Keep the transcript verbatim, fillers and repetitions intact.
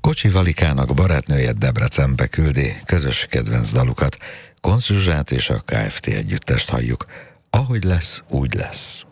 Kocsi Valikának barátnője Debrecenbe küldi közös kedvenc dalukat. Konz Zsuzsát és a Kft. Együttest halljuk. Ahogy lesz, úgy lesz.